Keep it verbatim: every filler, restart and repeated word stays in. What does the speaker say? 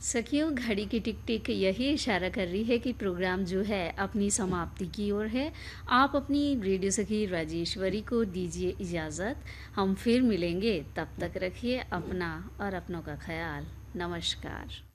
सखियों, घड़ी की टिक टिक यही इशारा कर रही है कि प्रोग्राम जो है अपनी समाप्ति की ओर है। आप अपनी रेडियो सखी राजेश्वरी को दीजिए इजाज़त। हम फिर मिलेंगे, तब तक रखिए अपना और अपनों का ख्याल। नमस्कार।